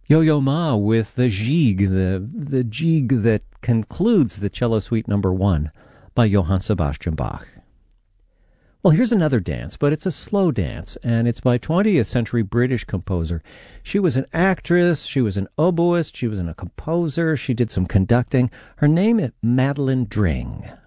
Yo-Yo Ma with the Gigue, the Gigue that concludes the Cello Suite No. 1 by Johann Sebastian Bach. Well, here's another dance, but it's a slow dance, and it's by 20th century British composer. She was an actress, she was an oboist, she was a composer, she did some conducting. Her name is Madeleine Dring.